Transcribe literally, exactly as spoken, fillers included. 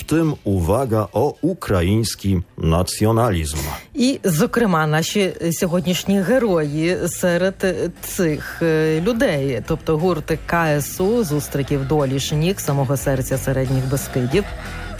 w tym uwaga o ukraiński nacjonalizm. І, зокрема, наші сьогоднішні герої серед цих людей, тобто гурт ка ес у з Устриків до Лішнік, самого серця Середніх Бескидів,